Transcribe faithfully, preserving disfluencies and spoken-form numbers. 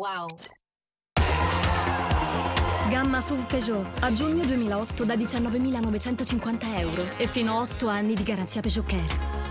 Wow. Gamma S U V Peugeot. A giugno duemilaotto da diciannovemilanovecentocinquanta euro e fino a otto anni di garanzia Peugeot Care.